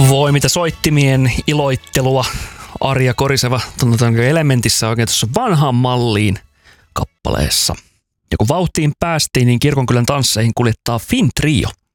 Voi mitä soittimien iloittelua. Arja Koriseva, tunnetaanko Elementissä oikein tuossa vanhaan malliin kappaleessa. Ja kun vauhtiin päästiin, niin Kirkonkylän tansseihin kuljettaa Finn Trio.